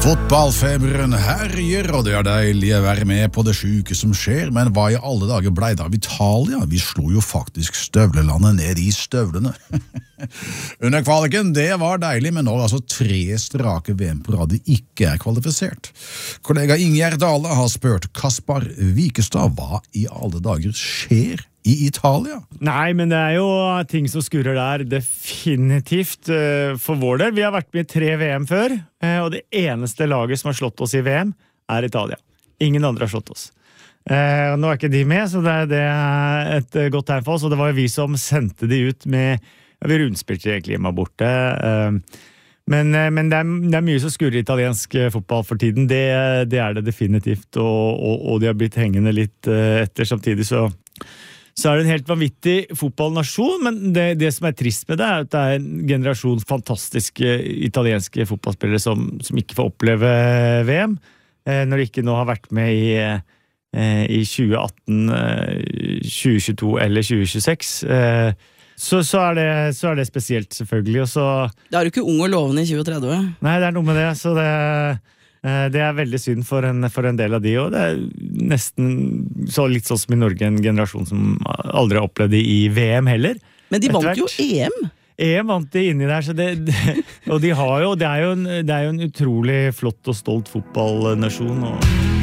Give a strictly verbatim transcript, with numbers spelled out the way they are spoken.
Fotballfeberen herjer, og det er deilig å være med på det syke som skjer, men hva i alle dager ble det av Italia? Vi slo jo faktisk støvlelandet ned i støvlene. Under kvaliken, det var deilig, men nå er altså tre strake V M på rad de ikke er kvalifisert. Kollega Ingjerd Dale har spurt Kaspar Vikestad, hva i alle dager skjer i Italia? Nei, men det er jo ting som skurrer der, definitivt for vår del. Vi har vært med i tre V M før, og det eneste laget som har slått oss i V M er Italia. Ingen andre har slått oss. Eh, nå er ikke de med, så det er, det er et godt tegn for oss, og det var jo vi som sendte de ut med, ja, vi rundspilte egentlig hjemme borte, eh, men, men det, er, det er mye som skurrer italiensk fotball for tiden, det, det er det definitivt, og, og, og de har blitt hengende litt etter samtidig, så Så er det en helt vanvittig fotballnasjon, men det, det som er trist med det er at det er en generasjon fantastiske italienske fotballspillere som, som ikke får oppleve V M, eh, når de ikke nå har vært med i, eh, i tjue atten, eh, tjue tjueto eller tjue tjueseks. Eh, så, så, er det, så er det spesielt, selvfølgelig. Og så, da er du ikke ung og lovende i tjue tretti. Nei, det er noe med det, så det Det er veldig synd for en, for en del av de, og det er nesten så litt sånn som i Norge, en generasjon som aldri har opplevd det i V M heller. Men de vant jo E M. E M vant de inni der, så det, det, og de har jo, det er jo en, det er jo en utrolig flott og stolt fotballnasjon, og